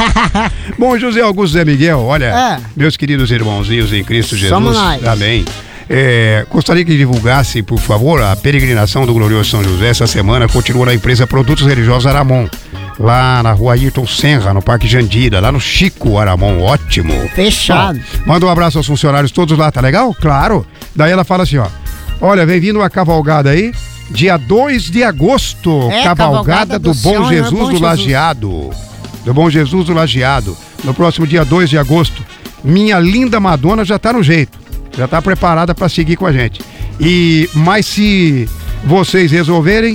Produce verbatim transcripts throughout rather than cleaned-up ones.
Bom, José Augusto Zé Miguel, olha, é. meus queridos irmãozinhos em Cristo Jesus. Somos nós. Amém. É, gostaria que divulgasse, por favor, a peregrinação do Glorioso São José. Essa semana continua na empresa Produtos Religiosos Aramon, lá na rua Ayrton Senra, no Parque Jandira, lá no Chico Aramon. Ótimo. Fechado. Bom, manda um abraço aos funcionários todos lá, tá legal? Claro. Daí ela fala assim, ó, olha, vem vindo uma cavalgada aí, dia dois de agosto, é, cavalgada, cavalgada do, do Bom Senhor, Jesus Bom do Jesus. Lajeado. Do Bom Jesus do Lajeado. No próximo dia dois de agosto. Minha linda Madonna já tá no jeito. Já tá preparada para seguir com a gente. E, mas se vocês resolverem,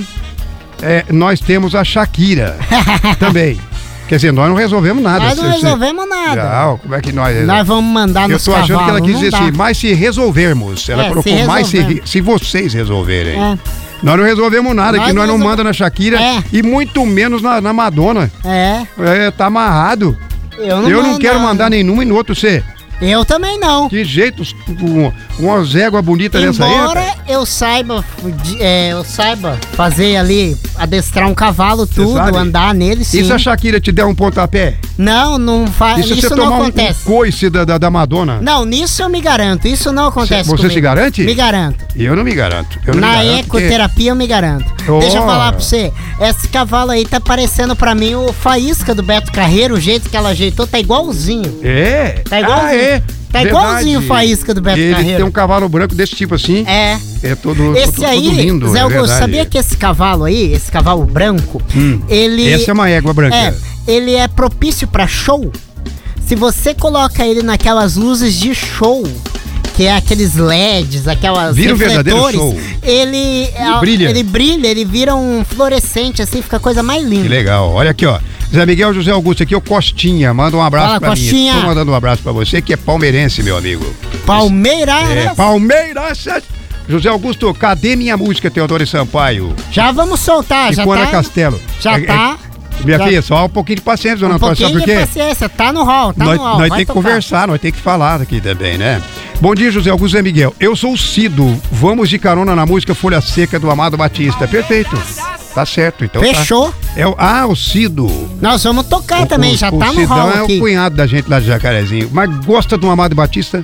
é, nós temos a Shakira também. Quer dizer, nós não resolvemos nada. Nós não se, resolvemos se... nada. Não, como é que nós... Nós vamos mandar nos cavalos. Eu tô achando que ela quis dizer assim, mas se resolvermos. Ela é, colocou se mais se, se vocês resolverem. É. Nós não resolvemos nada, nós que nós não resol... manda na Shakira é. e muito menos na, na Madonna. É. É. Tá amarrado. Eu não, eu não quero mandar nenhum e no outro você. Eu também não. Que jeito, com uma zégua bonita nessa aí. Embora eu saiba, é, eu saiba fazer ali, adestrar um cavalo, tudo, andar nele, sim. E se a Shakira te der um pontapé? Não, não faz. Isso, isso você não tomar acontece. Um, um coice da, da, da Madonna? Não, nisso eu me garanto. Isso não acontece. Você comigo. se garante? Me garanto. Eu não me garanto. Eu não Na me garanto ecoterapia porque... eu me garanto. Oh. Deixa eu falar pra você. Esse cavalo aí tá parecendo pra mim o Faísca do Beto Carreiro. O jeito que ela ajeitou tá igualzinho. É? Tá igualzinho. Ah, é? Tá Verdade. igualzinho o Faísca do Beto ele Carreiro. Ele tem um cavalo branco desse tipo assim. É. É todo, esse todo, aí, todo lindo. Zé Augusto, é sabia que esse cavalo aí, esse cavalo branco, hum. ele... Essa é uma égua branca. É, ele é propício pra show. Se você coloca ele naquelas luzes de show, que é aqueles L E Ds, aquelas vira refletores, um ele, ele brilha. ele brilha, ele vira um fluorescente, assim, fica a coisa mais linda. Que legal. Olha aqui, ó. Zé Miguel José Augusto aqui, o Costinha, manda um abraço Fala, pra Costinha. mim. Tô mandando um abraço pra você, que é palmeirense, meu amigo. Palmeiras? É, Palmeiras. José Augusto, cadê minha música, Teodoro Sampaio? Já vamos soltar, e já Icona tá. Castelo. Já é, tá. É, minha já... filha, só um pouquinho de paciência, dona Um Antônia, pouquinho sabe por quê? de paciência, tá no hall, tá nós, no hall. Nós temos que conversar, nós temos que falar aqui também, né? Bom dia, José Augusto Zé Miguel. Eu sou o Cido. Vamos de carona na música Folha Seca do Amado Batista. Perfeito. Tá certo, então. Fechou. Tá. É o, ah, o Cido. Nós vamos tocar o, também, o, já o tá no Cidão hall é aqui. O cunhado da gente lá de Jacarezinho. Mas gosta do Amado Batista?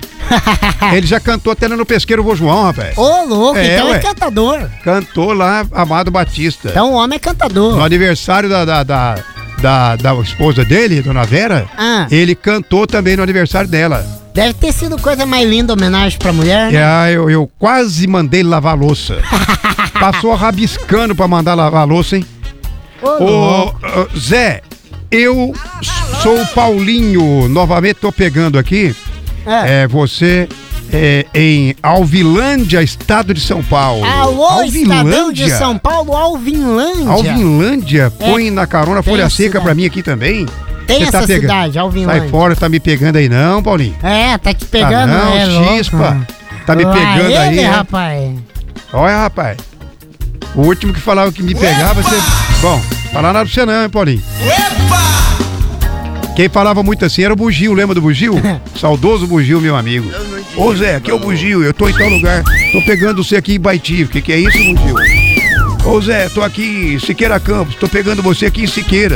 Ele já cantou até no Pesqueiro Vô João, rapaz. Ô, louco, é, então ué. é cantador. Cantou lá Amado Batista. Então o homem é cantador. No aniversário da... da, da Da, da esposa dele, dona Vera, ah. ele cantou também no aniversário dela. Deve ter sido coisa mais linda, homenagem pra mulher, né? É, eu, eu quase mandei ele lavar a louça. Passou rabiscando pra mandar lavar a louça, hein? Ô, Ô, uh, Zé, eu sou o Paulinho, novamente tô pegando aqui. É, é você... É, em Alvilândia, estado de São Paulo. Alô, Alvilândia. Estadão de São Paulo, Alvinlândia. Alvinlândia, põe é, na carona Folha Seca pra mim aqui também. Tem Cê essa tá pegando... cidade, Alvinlândia. Sai fora, tá me pegando aí não, Paulinho? É, tá te pegando, tá não, é chispa. louco. Tá me Lá pegando ele, aí. rapaz. Olha, rapaz. O último que falava que me pegava, você... Bom, falar nada pra você não, hein, Paulinho? Epa! Quem falava muito assim era o Bugio, lembra do Bugio? Saudoso Bugio, meu amigo. Ô Zé, aqui é o Bugio, eu tô em tal lugar, tô pegando você aqui em Baiti. O que que é isso, Bugio? Ô Zé, tô aqui em Siqueira Campos, tô pegando você aqui em Siqueira.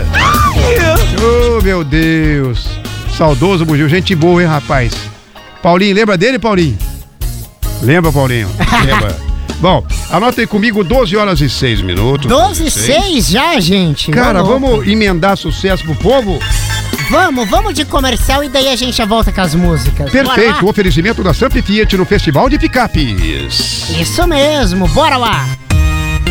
Ô, oh, meu Deus. Saudoso Bugio, gente boa, hein, rapaz? Paulinho, lembra dele, Paulinho? Lembra, Paulinho? Lembra. Bom, anota aí comigo, doze horas e seis minutos. doze e seis já, gente? Cara, vamos emendar sucesso pro povo? Vamos, vamos de comercial e daí a gente já volta com as músicas. Perfeito, o oferecimento da Samp Fiat no Festival de Picapes. Isso mesmo, bora lá.